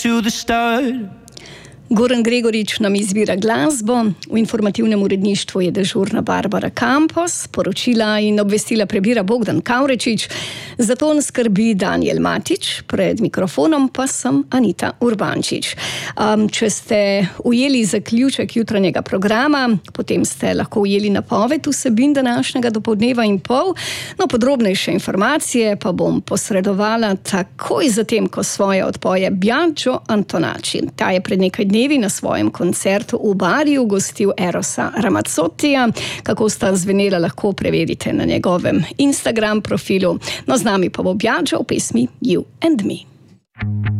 to the start. Goran Gregorič nam izbira glasbo, v informativnem uredništvu je dežurna Barbara Campos, poročila in obvestila prebira Bogdan Kavrečič, za ton skrbi Danijel Matič, pred mikrofonom pa sem Anita Urbančič. Če ste ujeli zaključek jutranjega programa, potem ste lahko ujeli napoved vsebin današnjega dopoldneva in pol, no podrobnejše informacije pa bom posredovala takoj zatem, ko svoje odpoje Biagio Antonacci. Ta je pred nekaj dnevi na svojem koncertu v Bariju gostil Erosa Ramazzotija. Kako sta zvenela, lahko preverite na njegovem Instagram profilu. No, z nami pa bo Biagio v pesmi You and Me.